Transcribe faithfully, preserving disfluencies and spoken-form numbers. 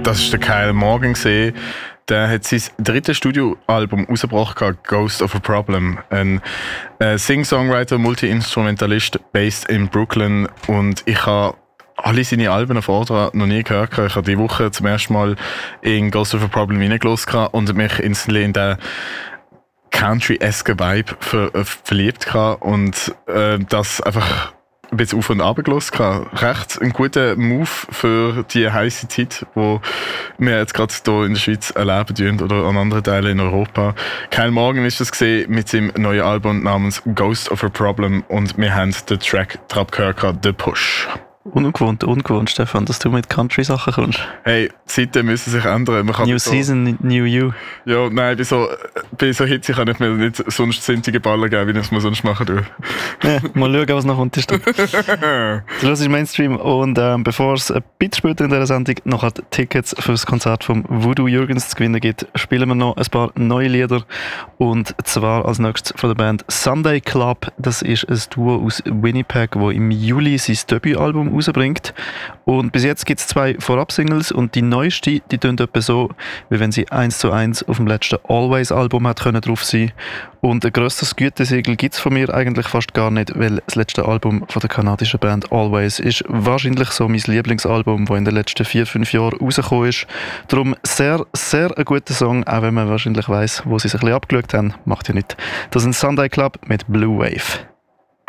das ist der Kyle Morgan gesehen. Der hat sein drittes Studioalbum rausgebracht, Ghost of a Problem. Ein äh, Sing-Songwriter, Multi-Instrumentalist, based in Brooklyn. Und ich habe alle seine Alben auf Order noch nie gehört. Ich habe diese Woche zum ersten Mal in Ghost of a Problem reingelassen und mich instantly in den Country-esque Vibe ver- äh, verliebt gehabt und äh, das einfach ein bisschen auf und ab gelassen gehabt. Recht ein guter Move für die heisse Zeit, die wir jetzt gerade hier in der Schweiz erleben dürfen oder an anderen Teilen in Europa. Kyle Morgan ist das gesehen mit seinem neuen Album namens Ghost of a Problem und wir haben den Track drauf gehört, The Push. Ungewohnt, ungewohnt, Stefan, dass du mit Country-Sachen kommst. Hey, die Zeiten müssen sich ändern. Man kann New so, Season, New You. Ja, nein, bei so, bei so Hitze kann ich mir nicht sonst sintige Ballen geben, wie ich es mir sonst machen tue. Ja, mal schauen, was noch kommt. Du hörst Mainstream und ähm, bevor es ein bisschen später in dieser Sendung noch hat Tickets für das Konzert von Voodoo Jürgens zu gewinnen gibt, spielen wir noch ein paar neue Lieder. Und zwar als nächstes von der Band Sunday Club. Das ist ein Duo aus Winnipeg, das im Juli sein Debütalbum rausbringt. Und bis jetzt gibt es zwei Vorab-Singles und die neueste, die tönt etwa so, wie wenn sie eins zu eins auf dem letzten Always-Album hat können drauf sein. Und ein grösseres Gütesiegel gibt es von mir eigentlich fast gar nicht, weil das letzte Album von der kanadischen Band Always ist wahrscheinlich so mein Lieblingsalbum, das in den letzten vier, fünf Jahren rausgekommen ist. Darum sehr, sehr ein guter Song, auch wenn man wahrscheinlich weiss, wo sie sich ein bisschen abgeschaut haben. Macht ja nichts. Das ist ein Sunday Club mit Blue Wave.